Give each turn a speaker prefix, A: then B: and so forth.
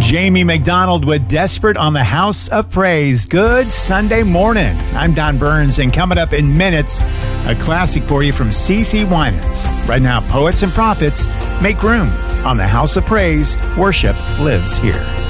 A: Jamie McDonald with Desperate on the House of Praise. Good Sunday morning. I'm Don Burns, and coming up in minutes, a classic for you from CeCe Winans. Right now, Poets and Prophets, make room on the House of Praise. Worship lives here.